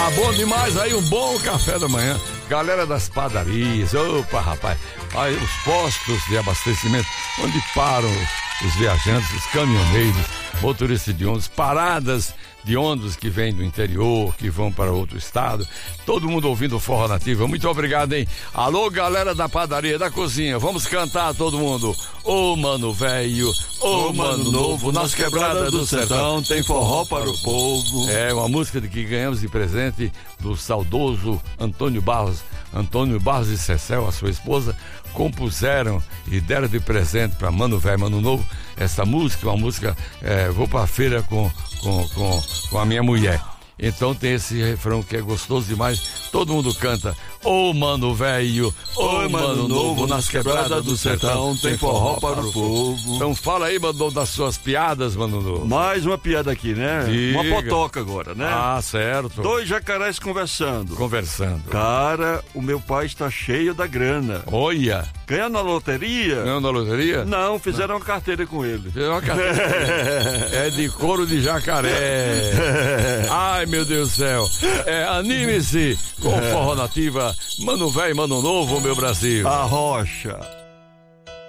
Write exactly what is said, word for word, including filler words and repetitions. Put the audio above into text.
Ah, bom demais aí, um bom café da manhã. Galera das padarias, opa, rapaz. Aí os postos de abastecimento, onde param os, os viajantes, os caminhoneiros, motoristas de ônibus, paradas de ônibus que vêm do interior, que vão para outro estado. Todo mundo ouvindo Forró Nativa. Muito obrigado, hein? Alô, galera da padaria, da cozinha. Vamos cantar todo mundo. Ô, mano velho, ô, mano novo, nas quebradas do sertão tem forró para o povo. É uma música de que ganhamos de presente do saudoso Antônio Barros. Antônio Barros e Cecel, a sua esposa, compuseram e deram de presente para Mano Velho, Mano Novo, essa música, uma música, é, vou pra feira com, com, com, com a minha mulher. Então tem esse refrão que é gostoso demais, todo mundo canta. Ô, mano velho, ô, mano novo, nas quebradas do sertão tem forró para o povo. Então fala aí, mano, das suas piadas, mano novo. Mais uma piada aqui, né? Diga. Uma potoca agora, né? Ah, certo. Dois jacarés conversando. Conversando. Cara, o meu pai está cheio da grana. Olha. Ganhou na loteria? Ganhou na loteria? Não, fizeram uma carteira com ele. Fizeram uma carteira. É de couro de jacaré. Ai, meu Deus do céu. É, anime-se com Forró Nativa. Mano velho, mano novo, meu Brasil. A rocha.